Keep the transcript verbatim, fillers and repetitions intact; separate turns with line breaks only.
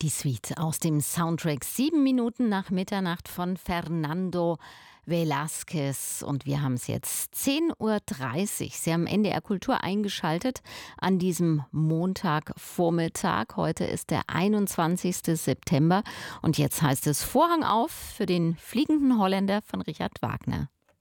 Die Suite aus dem Soundtrack Sieben Minuten nach Mitternacht von Fernando Velázquez. Und wir haben es jetzt zehn Uhr dreißig. Sie haben N D R Kultur eingeschaltet an diesem Montagvormittag. Heute ist der einundzwanzigste September. Und jetzt heißt es Vorhang auf für den Fliegenden Holländer von Richard Wagner.